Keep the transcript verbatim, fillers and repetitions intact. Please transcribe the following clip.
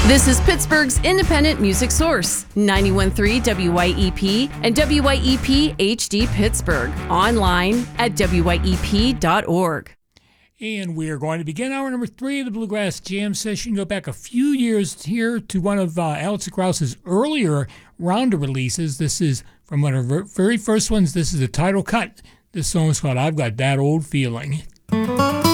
This is Pittsburgh's independent music source, ninety-one point three W Y E P and W Y E P H D Pittsburgh. Online at W Y E P dot org. And we are going to begin hour number three of the Bluegrass Jam session. Go back a few years here to one of uh, Alex Krause's earlier rounder releases. This is from one of her very first ones. This is the title cut. This song is called I've Got That Old Feeling.